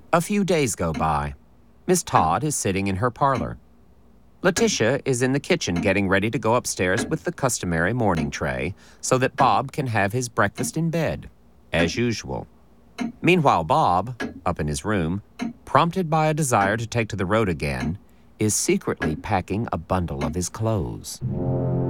A few days go by. Miss Todd is sitting in her parlor. Letitia is in the kitchen getting ready to go upstairs with the customary morning tray so that Bob can have his breakfast in bed, as usual. Meanwhile, Bob, up in his room, prompted by a desire to take to the road again, is secretly packing a bundle of his clothes.